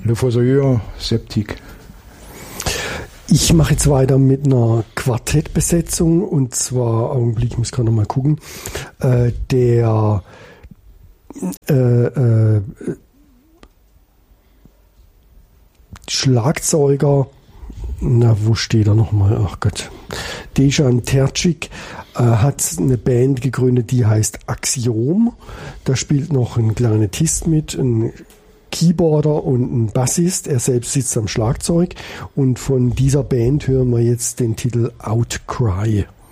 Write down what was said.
Le Fossoyeur, Septik. Ich mache jetzt weiter mit einer Quartettbesetzung und zwar, Augenblick, ich muss gerade noch mal gucken, der Schlagzeuger, wo steht er nochmal? Ach Gott. Dejan Tercic hat eine Band gegründet, die heißt Axiom. Da spielt noch ein Klarinettist mit, ein Keyboarder und ein Bassist. Er selbst sitzt am Schlagzeug. Und von dieser Band hören wir jetzt den Titel Outcry.